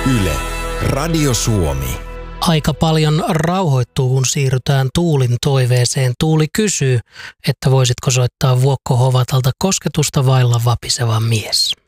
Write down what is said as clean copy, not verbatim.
Yle, Radio Suomi. Aika paljon rauhoittuu, kun siirrytään Tuulin toiveeseen. Tuuli kysyy, että voisitko soittaa Vuokko Hovatalta Kosketusta vailla vapiseva mies.